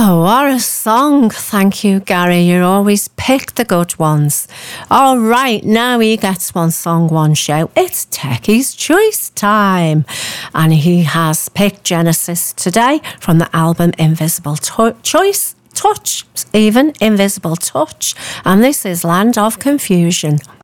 Oh, what a song. Thank you, Gary. You always pick the good ones. All right, now he gets one song, one shout. It's Techie's Choice time. And he has picked Genesis today from the album Invisible Touch, even Invisible Touch. And this is Land of Confusion.